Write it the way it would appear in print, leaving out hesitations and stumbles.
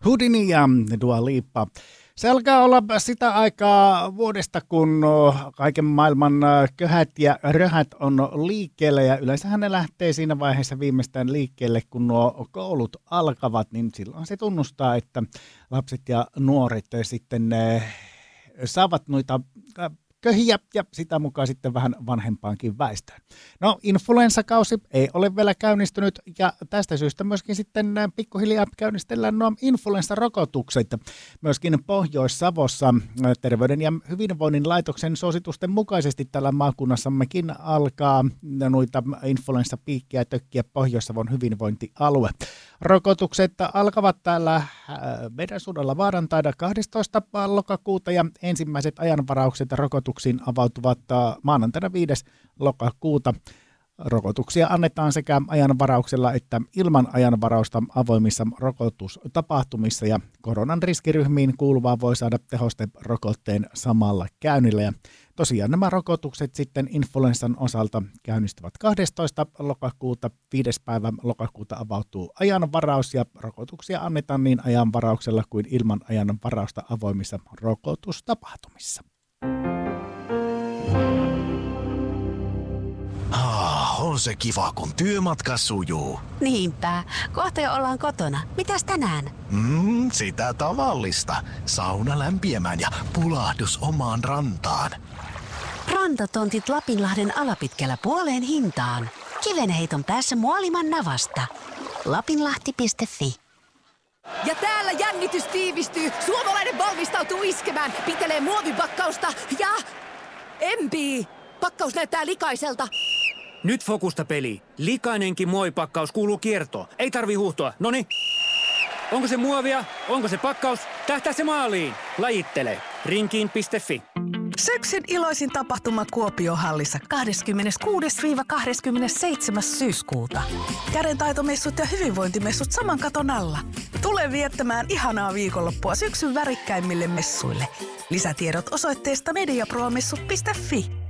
Houdini ja Dua Lipa. Se alkaa olla sitä aikaa vuodesta, kun kaiken maailman köhät ja röhät on liikkeellä ja yleensähän ne lähtee siinä vaiheessa viimeistään liikkeelle, kun nuo koulut alkavat, niin silloin se tunnustaa, että lapset ja nuoret sitten saavat noita köhiä ja sitä mukaan sitten vähän vanhempaankin väestöön. No, influenssakausi ei ole vielä käynnistynyt ja tästä syystä myöskin sitten pikkuhiljaa käynnistellään nuo influenssarokotukset. Myöskin Pohjois-Savossa Terveyden ja hyvinvoinnin laitoksen suositusten mukaisesti täällä maakunnassammekin alkaa noita influenssapiikkejä tökkiä Pohjois-Savon hyvinvointialue. Rokotukset alkavat täällä meidän suunnalla maanantaina 12. lokakuuta ja ensimmäiset ajanvaraukset rokotuksiin avautuvat maanantaina 5. lokakuuta. Rokotuksia annetaan sekä ajanvarauksella että ilman ajanvarausta avoimissa rokotustapahtumissa ja koronan riskiryhmiin kuuluvaa voi saada tehosterokotteen samalla käynnillä. Ja tosiaan nämä rokotukset sitten influenssan osalta käynnistyvät 12. lokakuuta, 5. päivä lokakuuta avautuu ajanvaraus ja rokotuksia annetaan niin ajanvarauksella kuin ilman ajanvarausta avoimissa rokotustapahtumissa. On se kiva, kun työmatka sujuu. Niinpä. Kohta jo ollaan kotona. Mitäs tänään? Sitä tavallista. Sauna lämpiämään ja pulahdus omaan rantaan. Rantatontit Lapinlahden alapitkällä puoleen hintaan. Kivenheiton päässä Muoliman navasta. Lapinlahti.fi. Ja täällä jännitys tiivistyy. Suomalainen valmistautuu iskemään. Pitelee muovipakkausta ja empii. Pakkaus näyttää likaiselta. Nyt fokusta peli. Likainenkin muovipakkaus kuuluu kiertoon. Ei tarvii huuhtoa. Noni. Onko se muovia? Onko se pakkaus? Tähtää se maaliin. Lajittele. Rinkiin.fi. Syksyn iloisin tapahtumat Kuopio-hallissa 26-27. syyskuuta. Kädentaitomessut ja hyvinvointimessut saman katon alla. Tule viettämään ihanaa viikonloppua syksyn värikkäimmille messuille. Lisätiedot osoitteesta mediapromessut.fi.